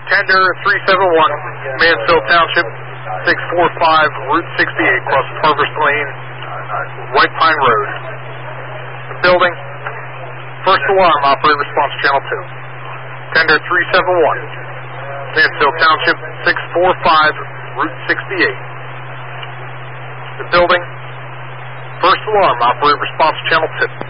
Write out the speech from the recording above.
Tender 371, Mansfield Township, 645 Route 68, across Harvest Lane, White Pine Road. The building, first alarm, operator response channel 2. Tender 371, Mansfield Township, 645 Route 68. The building, first alarm, operator response channel 2.